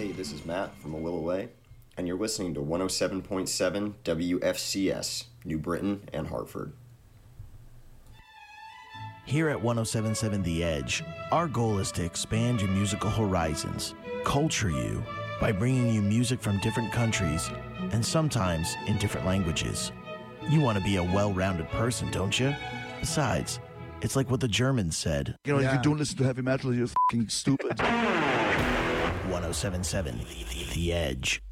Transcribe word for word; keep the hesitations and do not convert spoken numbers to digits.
Hey, this is Matt from Willoway, and you're listening to one oh seven point seven W F C S, New Britain and Hartford. Here at one oh seven point seven The Edge, our goal is to expand your musical horizons, culture you, by bringing you music from different countries, and sometimes in different languages. You want to be a well-rounded person, don't you? Besides, it's like what the Germans said. You know, Yeah. if you don't listen to heavy metal, you're fucking stupid. one oh seven point seven The Edge.